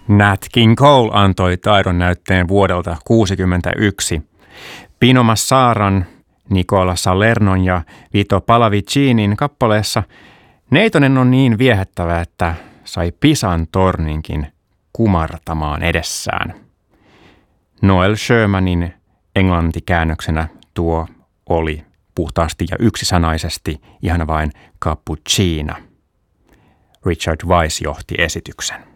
Nat King Cole antoi taidon näytteen vuodelta 1961. Pino Massaran, Nicola Salernon ja Vito Pallavicinin kappaleessa Neitonen on niin viehättävä, että sai Pisan torninkin kumartamaan edessään. Noel Shermanin englantikäännöksenä tuo oli puhtaasti ja yksisanaisesti ihan vain cappuccina. Richard Weiss johti esityksen.